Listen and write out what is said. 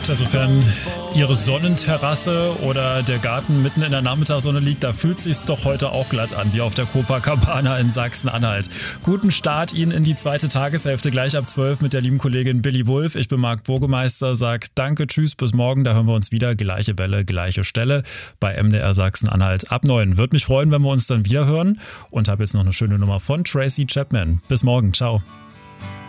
Tja, sofern Ihre Sonnenterrasse oder der Garten mitten in der Nachmittagssonne liegt, da fühlt sich's doch heute auch glatt an, wie auf der Copacabana in Sachsen-Anhalt. Guten Start Ihnen in die zweite Tageshälfte, gleich ab 12 mit der lieben Kollegin Billy Wulff. Ich bin Marc Burgemeister, sag danke, tschüss, bis morgen. Da hören wir uns wieder. Gleiche Welle, gleiche Stelle bei MDR Sachsen-Anhalt ab 9. Würde mich freuen, wenn wir uns dann wieder hören. Und habe jetzt noch eine schöne Nummer von Tracy Chapman. Bis morgen. Ciao.